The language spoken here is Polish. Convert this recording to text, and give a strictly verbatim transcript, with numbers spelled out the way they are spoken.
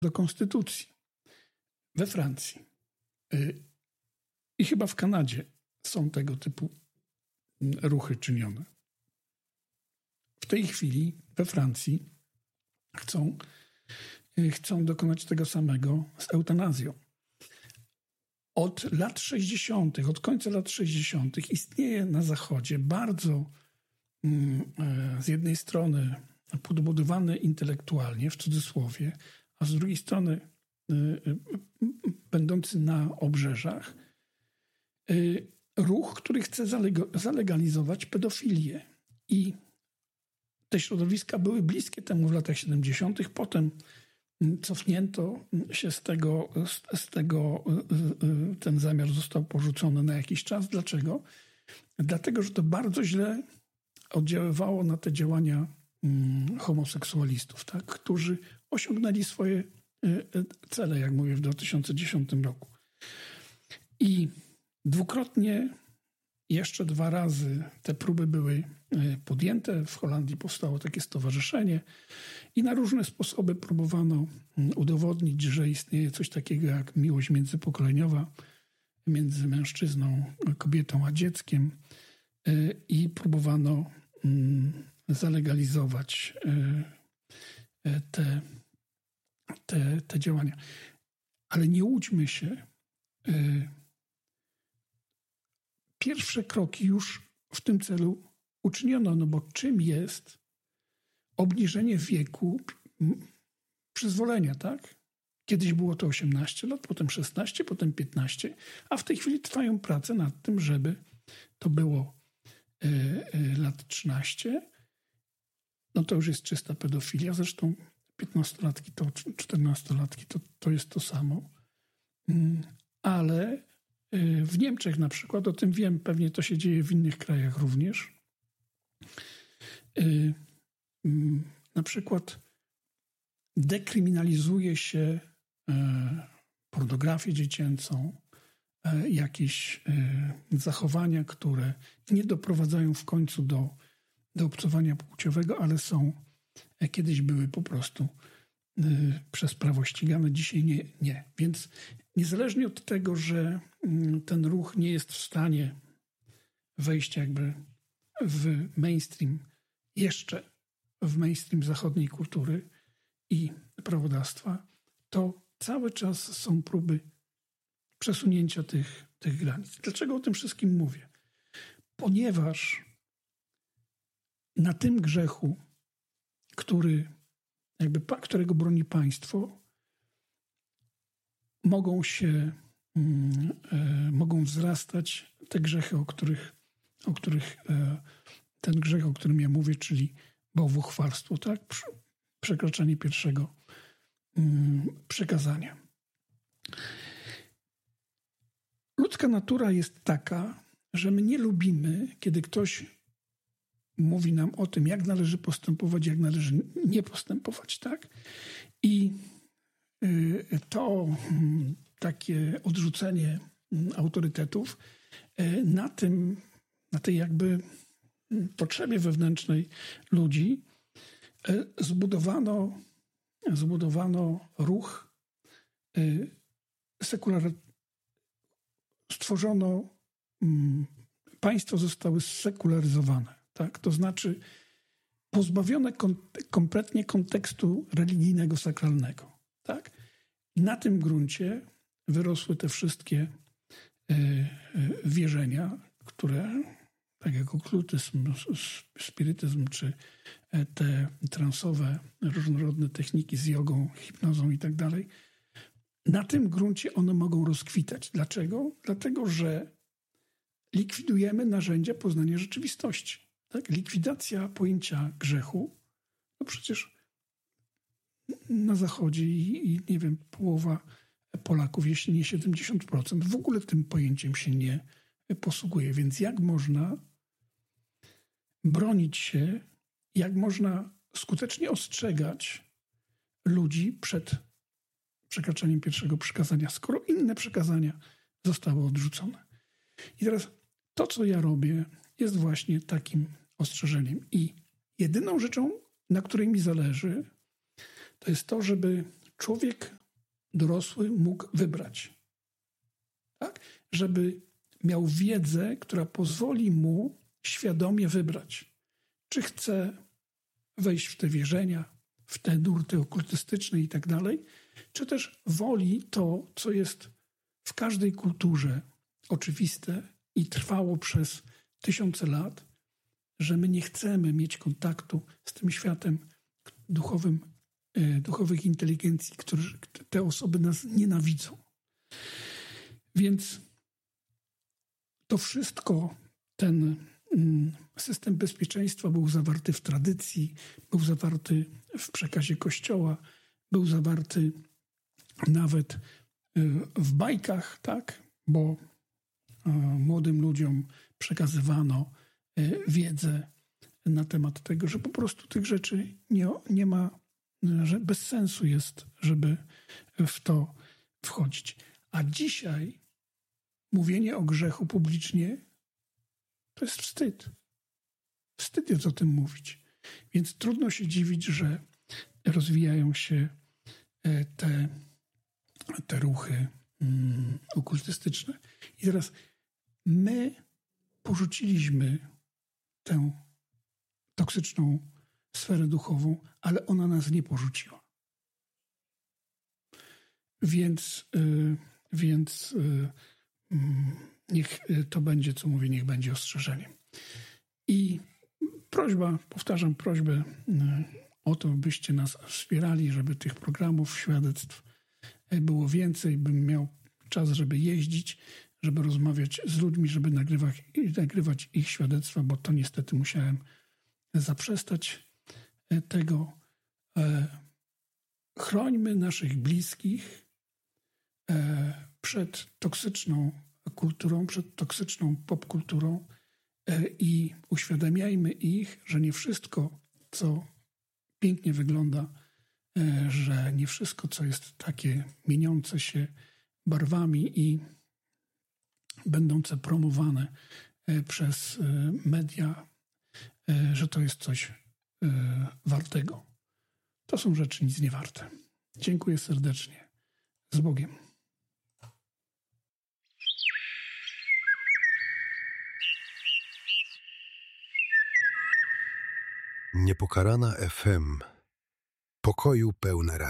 do konstytucji we Francji i chyba w Kanadzie są tego typu ruchy czynione. W tej chwili we Francji chcą, chcą dokonać tego samego z eutanazją. Od lat sześćdziesiątych, od końca lat sześćdziesiątych istnieje na Zachodzie bardzo z jednej strony podbudowany intelektualnie, w cudzysłowie, a z drugiej strony będący na obrzeżach, ruch, który chce zalegalizować pedofilię. I te środowiska były bliskie temu w latach siedemdziesiątych. Potem cofnięto się z tego, z, z tego, ten zamiar został porzucony na jakiś czas. Dlaczego? Dlatego, że to bardzo źle oddziaływało na te działania homoseksualistów, tak? Którzy osiągnęli swoje cele, jak mówię, w dwa tysiące dziesiątym roku. I dwukrotnie, jeszcze dwa razy te próby były podjęte. W Holandii powstało takie stowarzyszenie i na różne sposoby próbowano udowodnić, że istnieje coś takiego jak miłość międzypokoleniowa między mężczyzną, kobietą a dzieckiem i próbowano zalegalizować te, te, te działania. Ale nie łudźmy się. Pierwsze kroki już w tym celu uczyniono, no bo czym jest obniżenie wieku przyzwolenia, tak? Kiedyś było to osiemnaście lat, potem szesnaście, potem piętnaście, a w tej chwili trwają prace nad tym, żeby to było y, y, lat trzynaście. No to już jest czysta pedofilia, zresztą piętnastolatki to czternastolatki to, to jest to samo. Y, ale y, w Niemczech na przykład, o tym wiem, pewnie to się dzieje w innych krajach również, y, y, na przykład dekryminalizuje się pornografię dziecięcą, jakieś zachowania, które nie doprowadzają w końcu do, do obcowania płciowego, ale są, kiedyś były po prostu przez prawo ścigane, dzisiaj nie. nie. Więc niezależnie od tego, że ten ruch nie jest w stanie wejść jakby w mainstream, jeszcze w mainstream zachodniej kultury i prawodawstwa, to cały czas są próby przesunięcia tych, tych granic. Dlaczego o tym wszystkim mówię? Ponieważ na tym grzechu, który, jakby, którego broni państwo, mogą się, mm, e, mogą wzrastać te grzechy, o których, o których e, ten grzech, o którym ja mówię, czyli bałwuchwalstwo, tak? Przekroczenie pierwszego przekazania. Ludzka natura jest taka, że my nie lubimy, kiedy ktoś mówi nam o tym, jak należy postępować, jak należy nie postępować, tak? I to takie odrzucenie autorytetów na tym, na tej jakby potrzebie wewnętrznej ludzi zbudowano Zbudowano ruch sekular... Stworzono... Państwo zostały zsekularyzowane. Tak? To znaczy pozbawione kon... kompletnie kontekstu religijnego, sakralnego. Tak? I na tym gruncie wyrosły te wszystkie wierzenia, które, tak jak okultyzm, spirytyzm, czy te transowe, różnorodne techniki z jogą, hipnozą i tak dalej, na tym gruncie one mogą rozkwitać. Dlaczego? Dlatego, że likwidujemy narzędzia poznania rzeczywistości. Tak? Likwidacja pojęcia grzechu, no przecież na Zachodzie i, i nie wiem, połowa Polaków, jeśli nie siedemdziesiąt procent, w ogóle tym pojęciem się nie posługuje. Więc jak można bronić się, jak można skutecznie ostrzegać ludzi przed przekraczaniem pierwszego przykazania, skoro inne przykazania zostały odrzucone. I teraz to, co ja robię, jest właśnie takim ostrzeżeniem. I jedyną rzeczą, na której mi zależy, to jest to, żeby człowiek dorosły mógł wybrać. Tak? Żeby miał wiedzę, która pozwoli mu świadomie wybrać, czy chce wejść w te wierzenia, w te nurty okultystyczne i tak dalej, czy też woli to, co jest w każdej kulturze oczywiste i trwało przez tysiące lat, że my nie chcemy mieć kontaktu z tym światem duchowym, duchowych inteligencji, które te osoby nas nienawidzą. Więc to wszystko, ten system bezpieczeństwa był zawarty w tradycji, był zawarty w przekazie Kościoła, był zawarty nawet w bajkach, tak? Bo młodym ludziom przekazywano wiedzę na temat tego, że po prostu tych rzeczy nie, nie ma, że bez sensu jest, żeby w to wchodzić. A dzisiaj mówienie o grzechu publicznie to jest wstyd. Wstyd jest o tym mówić. Więc trudno się dziwić, że rozwijają się te, te ruchy mm, okultystyczne. I teraz my porzuciliśmy tę toksyczną sferę duchową, ale ona nas nie porzuciła. Więc, yy, więc yy, yy, niech to będzie, co mówię, niech będzie ostrzeżeniem. I prośba, powtarzam prośbę yy, o to, byście nas wspierali, żeby tych programów, świadectw było więcej, bym miał czas, żeby jeździć, żeby rozmawiać z ludźmi, żeby nagrywać, nagrywać ich świadectwa, bo to niestety musiałem zaprzestać tego. Chrońmy naszych bliskich przed toksyczną kulturą, przed toksyczną popkulturą i uświadamiajmy ich, że nie wszystko, co pięknie wygląda, że nie wszystko, co jest takie mieniące się barwami i będące promowane przez media, że to jest coś wartego. To są rzeczy nic nie warte. Dziękuję serdecznie. Z Bogiem. Niepokalana F M. Pokoju pełne radio.